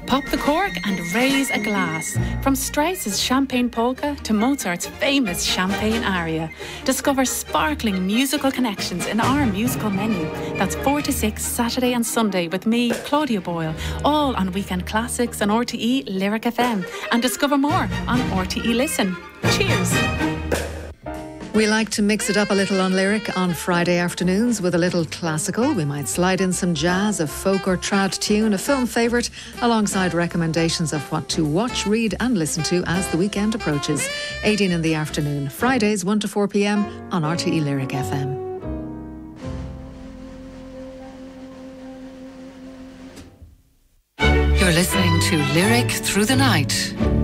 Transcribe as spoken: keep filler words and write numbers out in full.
Pop the cork and raise a glass. From Strauss's Champagne Polka to Mozart's famous Champagne aria. Discover sparkling musical connections in our musical menu. That's four to six Saturday and Sunday with me, Claudia Boyle, all on Weekend Classics and R T E Lyric F M. And discover more on R T E Listen. Cheers! We like to mix it up a little on Lyric on Friday afternoons with a little classical. We might slide in some jazz, a folk or trad tune, a film favourite, alongside recommendations of what to watch, read and listen to as the weekend approaches. eighteen in the afternoon, Fridays one to four p m on R T E Lyric F M. You're listening to Lyric Through the Night